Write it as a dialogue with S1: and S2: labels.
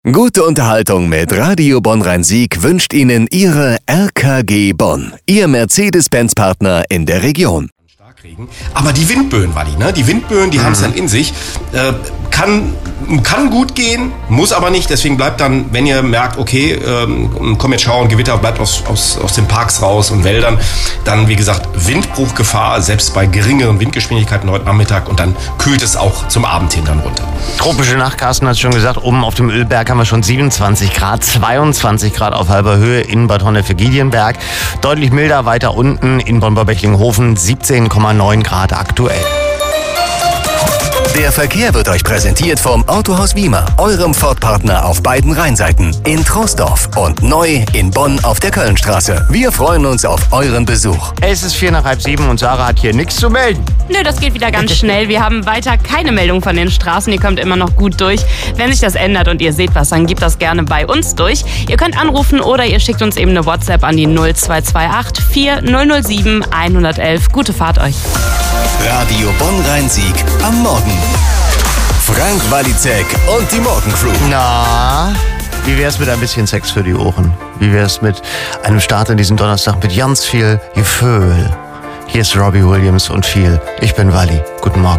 S1: Gute Unterhaltung mit Radio Bonn-Rhein-Sieg wünscht Ihnen Ihre RKG Bonn, Ihr Mercedes-Benz-Partner in der Region.
S2: Starkregen. Aber die Windböen, Wally, ne? Die Windböen, die haben es dann in sich. Kann gut gehen, muss aber nicht. Deswegen bleibt dann, wenn ihr merkt, okay, kommen jetzt Schauer und Gewitter, bleibt aus den Parks raus und Wäldern. Dann, wie gesagt, Windbruchgefahr, selbst bei geringeren Windgeschwindigkeiten heute Nachmittag. Und dann kühlt es auch zum Abend hin dann runter.
S3: Tropische Nacht, Carsten hat es schon gesagt, oben auf dem Ölberg haben wir schon 27 Grad, 22 Grad auf halber Höhe in Bad Honnef-Giedienberg. Deutlich milder weiter unten in Bonn-Bechtlinghofen, 17,9 Grad aktuell.
S1: Der Verkehr wird euch präsentiert vom Autohaus Wiemer, eurem Ford-Partner auf beiden Rheinseiten, in Troisdorf und neu in Bonn auf der Kölnstraße. Wir freuen uns auf euren Besuch.
S3: Es ist 6:45 und Sarah hat hier nichts zu melden.
S4: Nö, das geht wieder ganz schnell. Wir haben weiter keine Meldung von den Straßen. Ihr kommt immer noch gut durch. Wenn sich das ändert und ihr seht was, dann gebt das gerne bei uns durch. Ihr könnt anrufen oder ihr schickt uns eben eine WhatsApp an die 0228 4007 111. Gute Fahrt euch.
S1: Radio Bonn-Rhein-Sieg am Morgen. Frank Walizek und die Morgenflug.
S3: Na, wie wär's mit ein bisschen Sex für die Ohren? Wie wär's mit einem Start in diesen Donnerstag mit ganz viel Gefühl? Hier ist Robbie Williams und viel. Ich bin Wally. Guten Morgen.